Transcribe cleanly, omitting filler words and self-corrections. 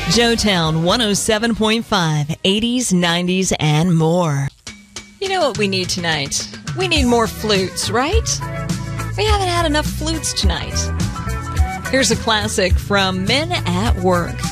Joetown 107.5, 80s, 90s, and more. You know what we need tonight? We need more flutes, right? We haven't had enough flutes tonight. Here's a classic from Men at Work.